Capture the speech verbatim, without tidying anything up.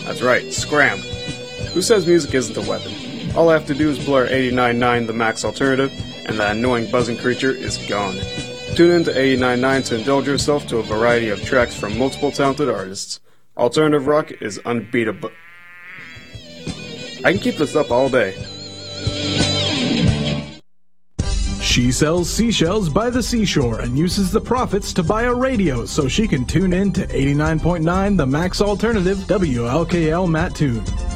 That's right, scram. Who says music isn't a weapon? All I have to do is blur eighty-nine point nine The Max Alternative, and that annoying buzzing creature is gone. Tune in to eighty-nine point nine to indulge yourself to a variety of tracks from multiple talented artists. Alternative rock is unbeatable. I can keep this up all day. She sells seashells by the seashore and uses the profits to buy a radio so she can tune in to eighty-nine point nine The Max Alternative W L K L Mattoon.